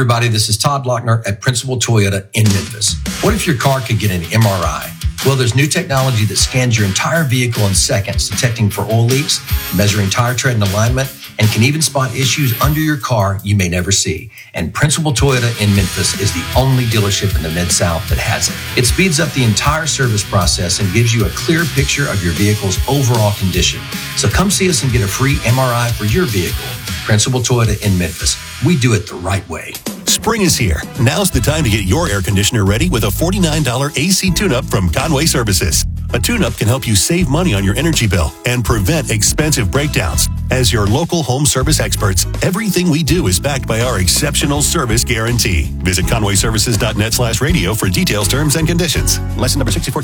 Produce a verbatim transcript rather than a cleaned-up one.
everybody. This is Todd Lochner at Principal Toyota in Memphis. What if your car could get an M R I? Well, there's new technology that scans your entire vehicle in seconds, detecting for oil leaks, measuring tire tread and alignment, and can even spot issues under your car you may never see. And Principal Toyota in Memphis is the only dealership in the Mid-South that has it. It speeds up the entire service process and gives you a clear picture of your vehicle's overall condition. So come see us and get a free M R I for your vehicle. Principal Toyota in Memphis. We do it the right way. Spring is here. Now's the time to get your air conditioner ready with a forty-nine dollars A C tune-up from Conway Services. A tune-up can help you save money on your energy bill and prevent expensive breakdowns. As your local home service experts, everything we do is backed by our exceptional service guarantee. Visit conway services dot net slash radio for details, terms, and conditions. Lesson number sixty-four.